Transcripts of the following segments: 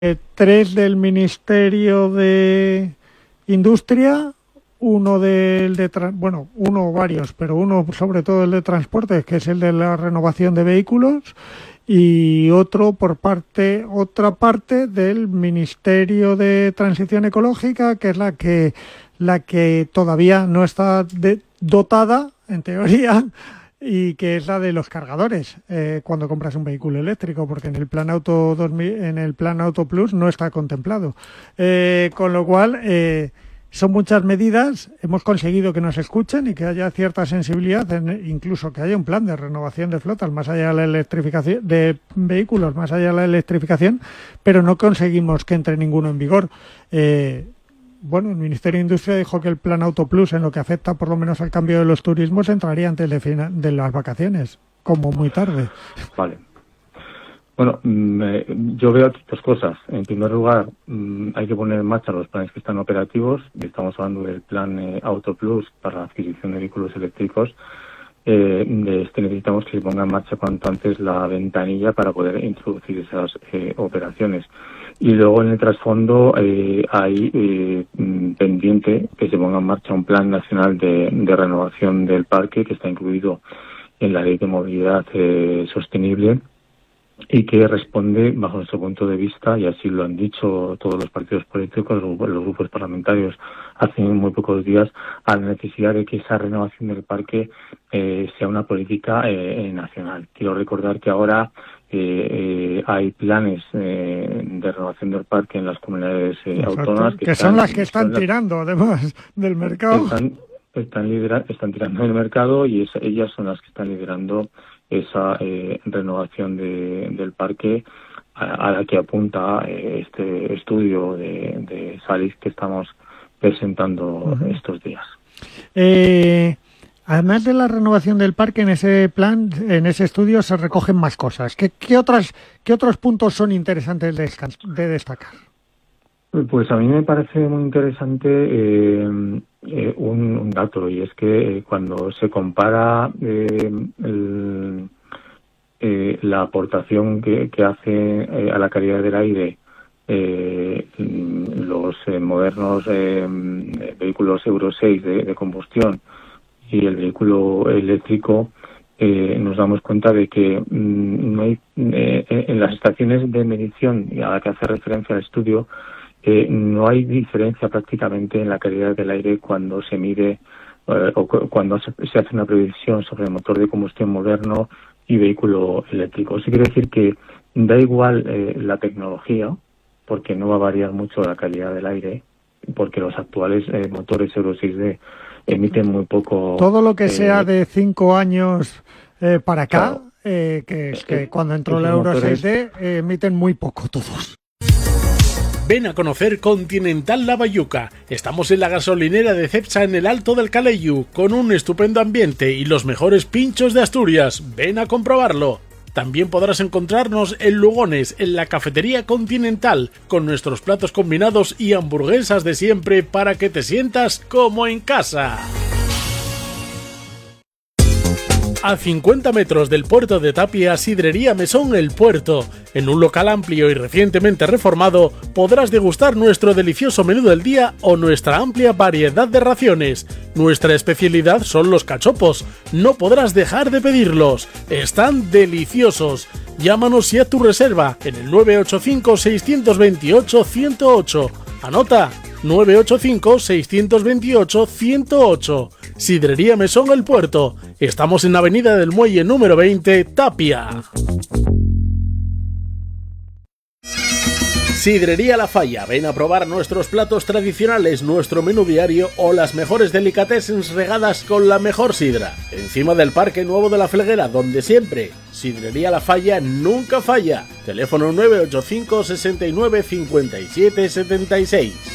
3 del Ministerio de Industria, uno uno o varios, pero uno sobre todo el de Transportes, que es el de la renovación de vehículos, y otra parte del Ministerio de Transición Ecológica, que es la que todavía no está dotada, en teoría, y que es la de los cargadores cuando compras un vehículo eléctrico, porque en el plan Auto Plus no está contemplado. Con lo cual, son muchas medidas. Hemos conseguido que nos escuchen y que haya cierta sensibilidad, incluso que haya un plan de renovación de flotas más allá de la electrificación de vehículos, más allá de la electrificación, pero no conseguimos que entre ninguno en vigor. El Ministerio de Industria dijo que el plan Auto Plus, en lo que afecta por lo menos al cambio de los turismos, entraría antes de las vacaciones, como muy tarde. Vale. Bueno, yo veo dos cosas. En primer lugar, hay que poner en marcha los planes que están operativos. Estamos hablando del plan Auto Plus para la adquisición de vehículos eléctricos. Necesitamos que se ponga en marcha cuanto antes la ventanilla para poder introducir esas operaciones. Y luego en el trasfondo hay pendiente que se ponga en marcha un plan nacional de renovación del parque, que está incluido en la Ley de Movilidad Sostenible, y que responde, bajo nuestro punto de vista, y así lo han dicho todos los partidos políticos, los grupos parlamentarios, hace muy pocos días, a la necesidad de que esa renovación del parque sea una política nacional. Quiero recordar que ahora hay planes de renovación del parque en las comunidades autónomas que son las que están tirando, además, del mercado. Están tirando del mercado, y ellas son las que están liderando esa renovación del parque a la que apunta este estudio de Salis que estamos presentando estos días. Además de la renovación del parque, en ese plan, en ese estudio, se recogen más cosas. ¿Qué otros puntos son interesantes de destacar? Pues a mí me parece muy interesante un dato, y es que cuando se compara la aportación que hace a la calidad del aire los modernos vehículos Euro 6 de combustión y el vehículo eléctrico, nos damos cuenta de que no hay en las estaciones de medición a la que hace referencia el estudio, no hay diferencia prácticamente en la calidad del aire cuando se mide o cuando se hace una previsión sobre el motor de combustión moderno y vehículo eléctrico. Eso quiere decir que da igual la tecnología, porque no va a variar mucho la calidad del aire, porque los actuales motores Euro 6D emiten muy poco. Todo lo que sea de 5 años para acá, claro, que cuando entró el Euro 6D emiten muy poco todos. Ven a conocer Continental La Bayuca. Estamos en la gasolinera de Cepsa en el Alto del Calellu, con un estupendo ambiente y los mejores pinchos de Asturias. Ven a comprobarlo. También podrás encontrarnos en Lugones, en la cafetería Continental, con nuestros platos combinados y hamburguesas de siempre para que te sientas como en casa. A 50 metros del puerto de Tapia, Sidrería Mesón El Puerto. En un local amplio y recientemente reformado, podrás degustar nuestro delicioso menú del día o nuestra amplia variedad de raciones. Nuestra especialidad son los cachopos. No podrás dejar de pedirlos. Están deliciosos. Llámanos y haz tu reserva en el 985-628-108. Anota, 985-628-108. Sidrería Mesón El Puerto. Estamos en Avenida del Muelle número 20, Tapia. Sidrería La Falla. Ven a probar nuestros platos tradicionales, nuestro menú diario o las mejores delicatessens regadas con la mejor sidra. Encima del Parque Nuevo de la Felguera, donde siempre Sidrería La Falla nunca falla. Teléfono 985 69 57 76.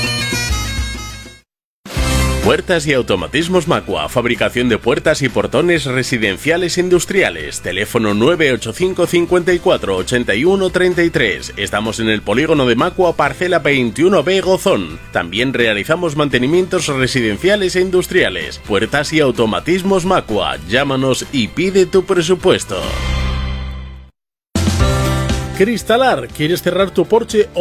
Puertas y automatismos Macua, fabricación de puertas y portones residenciales e industriales. Teléfono 985 54 81 33. Estamos en el polígono de Macua, parcela 21B Gozón. También realizamos mantenimientos residenciales e industriales. Puertas y automatismos Macua. Llámanos y pide tu presupuesto. Cristalar, ¿quieres cerrar tu porche